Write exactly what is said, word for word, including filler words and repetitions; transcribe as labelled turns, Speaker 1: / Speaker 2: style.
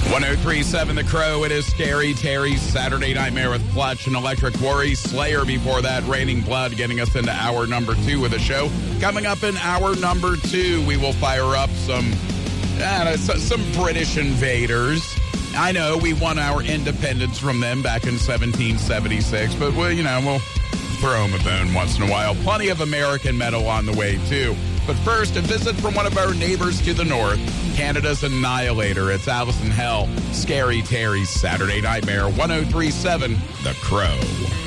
Speaker 1: one oh three point seven The Crow. It is Scary Terry's Saturday Nightmare with Clutch and Electric Worry. Slayer before that, Raining Blood, getting us into hour number two of the show. Coming up in hour number two, we will fire up some, uh, some British invaders. I know we won our independence from them back in seventeen seventy-six, but, well, you know, we'll throw them a bone once in a while. Plenty of American metal on the way, too. But first, a visit from one of our neighbors to the north, Canada's Annihilator. It's Alice in Hell, Scary Terry's Saturday Nightmare, one oh three point seven The Crow.